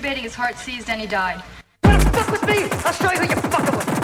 intubating, his heart seized, and he died. Wanna fuck with me? I'll show you who you're fucking with.